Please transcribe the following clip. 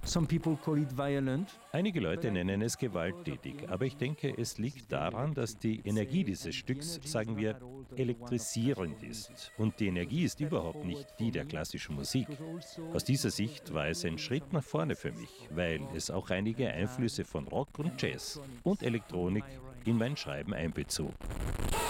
Some people call it violent. Einige Leute nennen es gewalttätig, aber ich denke, es liegt daran, dass die Energie dieses Stücks, sagen wir, elektrisierend ist. Und die Energie ist überhaupt nicht die der klassischen Musik. Aus dieser Sicht war es ein Schritt nach vorne für mich, weil es auch einige Einflüsse von Rock und Jazz und Elektronik in mein Schreiben einbezog.